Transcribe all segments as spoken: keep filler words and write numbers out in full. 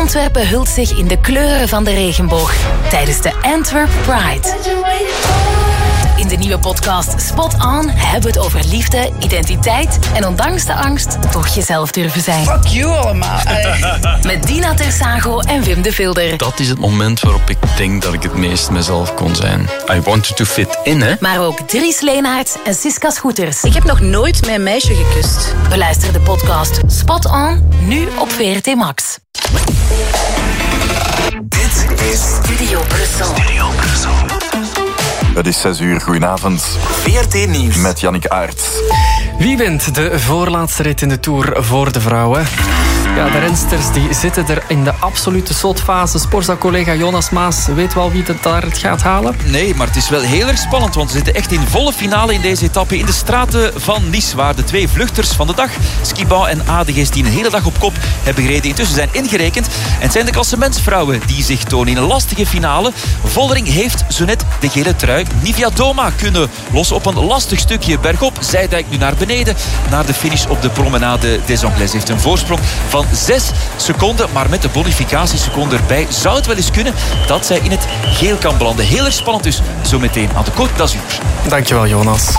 Antwerpen hult zich in de kleuren van de regenboog tijdens de Antwerp Pride. In de nieuwe podcast Spot On hebben we het over liefde, identiteit en ondanks de angst toch jezelf durven zijn. Fuck you allemaal. Met Dina Tersago en Wim de Vilder. Dat is het moment waarop ik denk dat ik het meest mezelf kon zijn. I wanted to fit in, hè. Maar ook Dries Leenaerts en Siska Schoeters. Ik heb nog nooit mijn meisje gekust. Beluister de podcast Spot On, nu op V R T Max. Dit is Studio Brussel. Studio Brussel. Het is zes uur, goedenavond. V R T Nieuws. Met Jannik Aerts. Wie wint de voorlaatste rit in de Tour voor de vrouwen? Ja, de rensters die zitten er in de absolute slotfase. Sportza-collega Jonas Maas weet wel wie het daar het gaat halen? Nee, maar het is wel heel erg spannend, want we zitten echt in volle finale in deze etappe in de straten van Nice, waar de twee vluchters van de dag, Skibau en Adegeest, die een hele dag op kop hebben gereden, intussen zijn ingerekend. En het zijn de klassementsvrouwen die zich tonen in een lastige finale. Vollering heeft zo net de gele trui. Nivia Doma kunnen los op een lastig stukje bergop. Zij duikt nu naar beneden, naar de finish op de Promenade des Anglais. Heeft een voorsprong van zes seconden, maar met de bonificatieseconde erbij zou het wel eens kunnen dat zij in het geel kan belanden. Heel erg spannend dus, zo meteen aan de Côte d'Azur. Dankjewel, Jonas.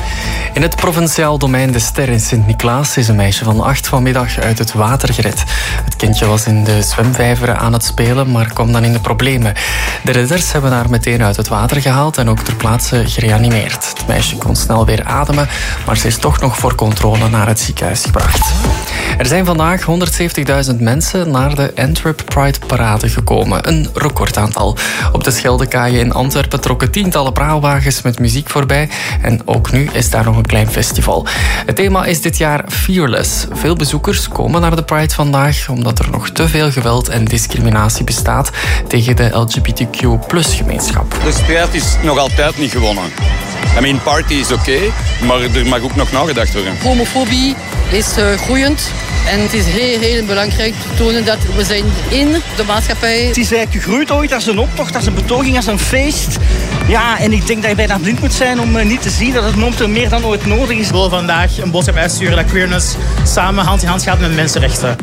In het provinciaal domein De Ster in Sint-Niklaas is een meisje van acht vanmiddag uit het water gered. Het kindje was in de zwemvijver aan het spelen, maar kwam dan in de problemen. De redders hebben haar meteen uit het water gehaald en ook ter plaatse gereanimeerd. Het meisje kon snel weer ademen, maar ze is toch nog voor controle naar het ziekenhuis gebracht. Er zijn vandaag honderdzeventigduizend mensen naar de Antwerp Pride Parade gekomen. Een recordaantal. Op de Scheldekaaien in Antwerpen trokken tientallen praalwagens met muziek voorbij. En ook nu is daar nog een klein festival. Het thema is dit jaar Fearless. Veel bezoekers komen naar de Pride vandaag omdat er nog te veel geweld en discriminatie bestaat tegen de L G B T Q plus gemeenschap. De strijd is nog altijd niet gewonnen. I mean, party is oké, okay, maar er mag ook nog nagedacht worden. Homofobie is uh, groeiend. En het is heel, heel belangrijk te tonen dat we zijn in de maatschappij. Het is eigenlijk gegroeid ooit als een optocht, als een betoging, als een feest. Ja, en ik denk dat je bijna blind moet zijn om uh, niet te zien dat het momenteel meer dan ooit nodig is. Ik wil vandaag een boodschap uitsturen dat queerness samen hand in hand gaat met mensenrechten.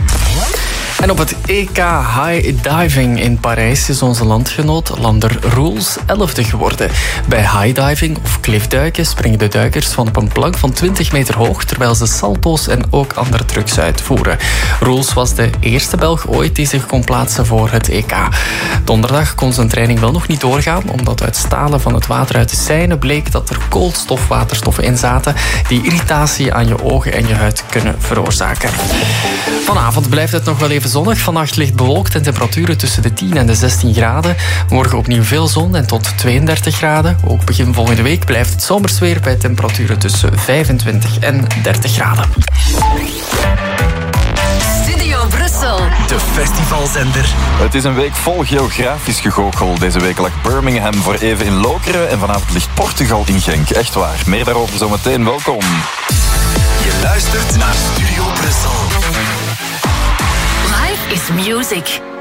En op het E K High Diving in Parijs is onze landgenoot Lander Roels elfde geworden. Bij high diving of cliffduiken springen de duikers van op een plank van twintig meter hoog, terwijl ze salto's en ook andere trucs uitvoeren. Roels was de eerste Belg ooit die zich kon plaatsen voor het E K. Donderdag kon zijn training wel nog niet doorgaan, omdat uit stalen van het water uit de Seine bleek dat er koolstofwaterstoffen in zaten die irritatie aan je ogen en je huid kunnen veroorzaken. Vanavond blijft het nog wel even zonnig. Vannacht licht bewolkt en temperaturen tussen de tien en de zestien graden. Morgen opnieuw veel zon en tot tweeëndertig graden. Ook begin volgende week blijft het zomers weer bij temperaturen tussen vijfentwintig en dertig graden. Studio Brussel. De festivalzender. Het is een week vol geografisch gegoochel. Deze week lag Birmingham voor even in Lokeren en vanavond ligt Portugal in Genk. Echt waar. Meer daarover zometeen. Welkom. Je luistert naar Studio Brussel. Life is music.